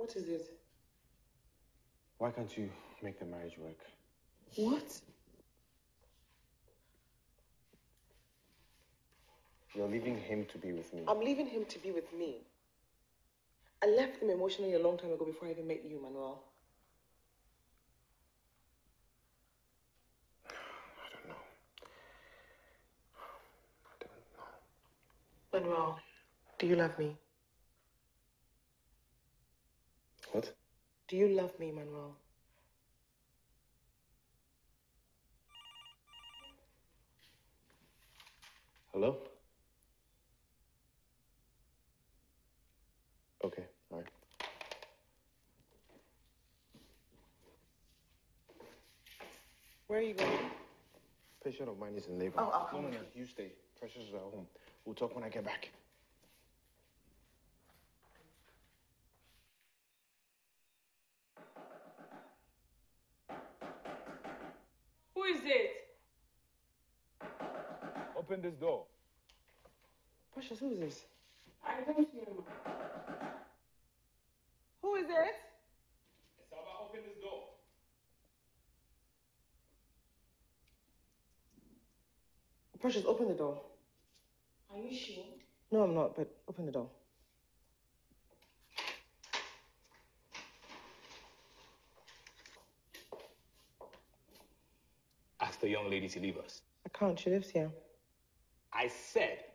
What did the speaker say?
What is it? Why can't you make the marriage work? What? You're leaving him to be with me. I'm leaving him to be with me. I left him emotionally a long time ago before I even met you, Manuel. I don't know. Manuel, do you love me? What? Do you love me, Manuel? Hello? Okay, all right. Where are you going? Patient of mine is in labor. Oh, I'll come. No, you stay. Precious is at home. We'll talk when I get back. Who is it? Open this door. Precious, who is this? I don't hear him. Who is it? Saba, open this door. Precious, open the door. Are you sure? No, I'm not, but open the door. Ask the young lady to leave us. I can't. She lives here. I said,